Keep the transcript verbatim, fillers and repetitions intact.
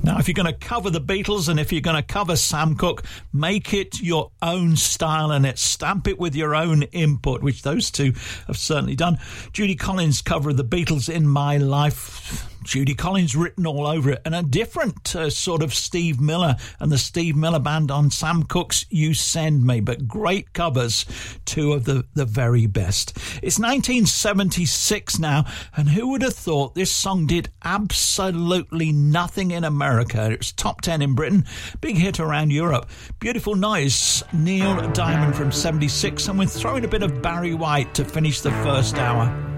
Now, if you're going to cover the Beatles and if you're going to cover Sam Cooke, make it your own style and it stamp it with your own input, which those two have certainly done. Judy Collins' cover of the Beatles, In My Life. Judy Collins written all over it, and a different uh, sort of Steve Miller and the Steve Miller Band on Sam Cooke's You Send Me, but great covers, two of the, the very best. It's nineteen seventy-six now, and who would have thought this song did absolutely nothing in America? It was top ten in Britain, big hit around Europe. Beautiful Noise, Neil Diamond from seventy-six, and we're throwing a bit of Barry White to finish the first hour.